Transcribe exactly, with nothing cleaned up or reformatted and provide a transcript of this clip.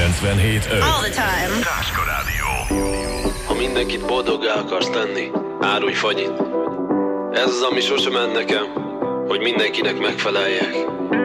kilencvenhét öt. All the time. Ráska Rádió. Ha mindenkit boldoggá akarsz tenni, árulj fagyit. Ez az, ami sosem ment nekem, hogy mindenkinek megfeleljek.